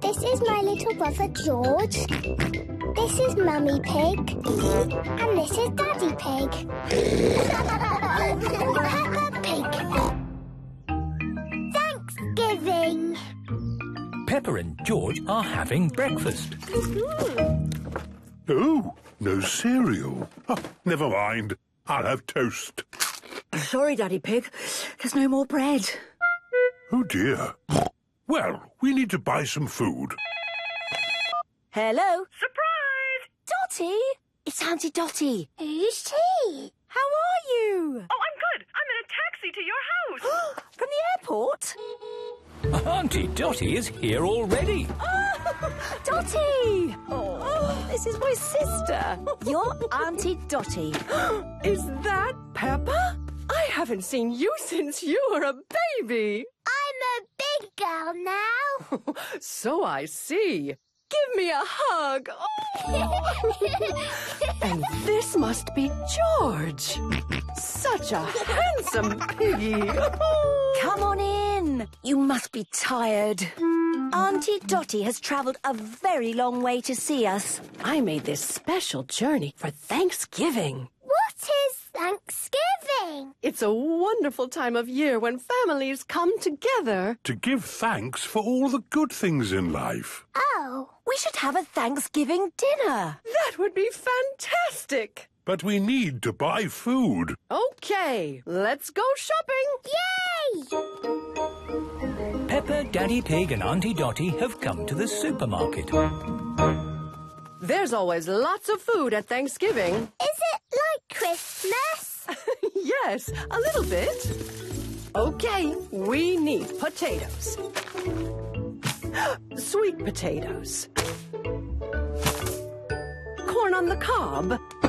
This is my little brother George. This is Mummy Pig. And this is Daddy Pig. Peppa Pig. Thanksgiving. Peppa and George are having breakfast. Oh, no cereal. Oh, never mind. I'll have toast. Sorry, Daddy Pig. There's no more bread. Oh, dear. Well, we need to buy some food. Hello? Surprise! Dotty! It's Auntie Dotty. Who's she? How are you? Oh, I'm good. I'm in a taxi to your house. From the airport? Auntie Dotty is here already. Oh, Dotty! Oh, this is my sister. You're Auntie Dotty. Is that Peppa? I haven't seen you since you were a baby. I'm a big girl now. So I see. Give me a hug. Oh. And this must be George. Such a handsome piggy. Come on in. You must be tired. Auntie Dotty has travelled a very long way to see us. I made this special journey for Thanksgiving. What is Thanksgiving? It's a wonderful time of year when families come together. To give thanks for all the good things in life. Oh. We should have a Thanksgiving dinner. That would be fantastic. But we need to buy food. Okay, let's go shopping. Yay! Peppa, Daddy Pig and Auntie Dotty have come to the supermarket. There's always lots of food at Thanksgiving. Is it like Christmas? Yes, a little bit. Okay, we need potatoes. Sweet potatoes. Corn on the cob.